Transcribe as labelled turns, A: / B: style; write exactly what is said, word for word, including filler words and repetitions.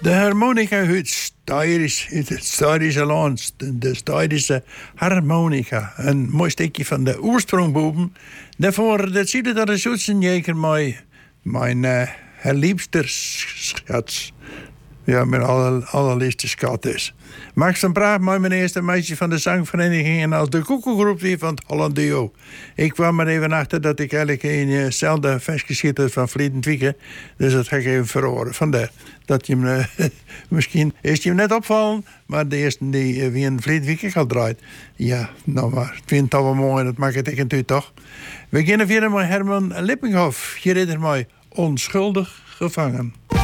A: De harmonica uit Steiris, uit het Steirische land, de Steirische harmonica. Een mooi stukje van de oorsprongboven. Daarvoor, dat zie je dat is zo'n jeker mooi. Mijn uh, liefste schat. Ja, mijn aller, allerliefste schat is. Max van Praag, mijn eerste meisje van de zangvereniging en als de koekelgroep weer van het Holland Duo. Ik kwam er even achter dat ik eigenlijk een hetzelfde vers geschiet van Vlietend Wieken. Dus dat ga ik even verhoren. Vandaar dat je hem, uh, misschien is je hem net opvallen, maar de eerste die uh, wie een Vlietend Wieken gaat draait. Ja, nou maar, ik vind het al wel mooi, dat maakt het ik natuurlijk toch. We beginnen weer met Herman Lippenhoff. Je redt er mij onschuldig gevangen.